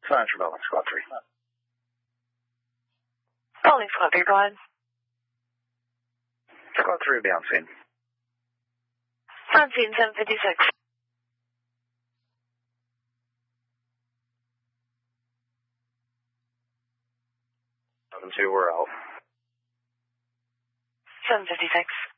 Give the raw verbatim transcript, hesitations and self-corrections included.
Signs for Melvin, Squad three. Calling Squad three, go ahead. Squad three will be on scene. On scene, seven fifty-six. seven two, we're out. seven fifty-six.